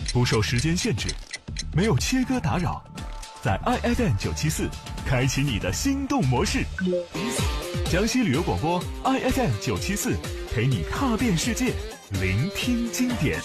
不受时间限制，没有切割打扰，在 IFM 974开启你的心动模式。江西旅游广播 IFM 974陪你踏遍世界，聆听经典。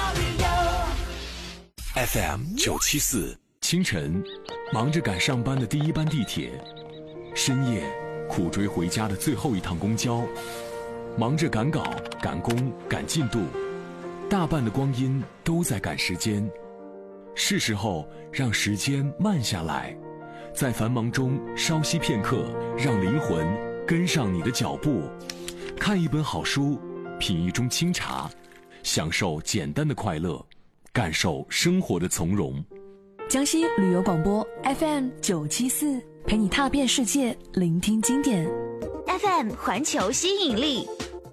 FM 974，清晨忙着赶上班的第一班地铁，深夜苦追回家的最后一趟公交，忙着赶稿、赶工、赶进度，大半的光阴都在赶时间。是时候让时间慢下来，在繁忙中稍息片刻，让灵魂跟上你的脚步。看一本好书，品一盅清茶，享受简单的快乐，感受生活的从容。 江西旅游广播 FM 974，陪你踏遍世界，聆听经典。 FM 环球吸引力。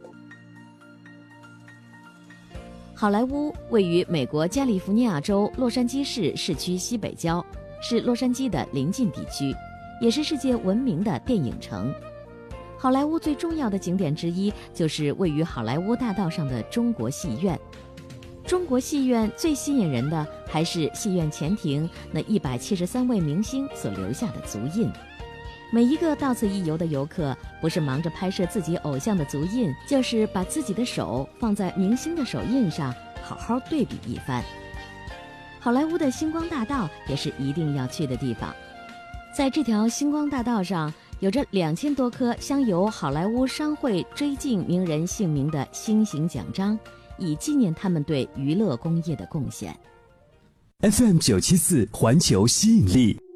好莱坞位于美国加利福尼亚州洛杉矶市市区西北郊，是洛杉矶的邻近地区，也是世界闻名的电影城。好莱坞最重要的景点之一就是位于好莱坞大道上的中国戏院。中国戏院最吸引人的还是戏院前庭那173位明星所留下的足印。每一个到此一游的游客，不是忙着拍摄自己偶像的足印，就是把自己的手放在明星的手印上，好好对比一番。好莱坞的星光大道也是一定要去的地方。在这条星光大道上，有着2000多颗镶有好莱坞商会追敬名人姓名的星形奖章，以纪念他们对娱乐工业的贡献。 FM 974环球吸引力。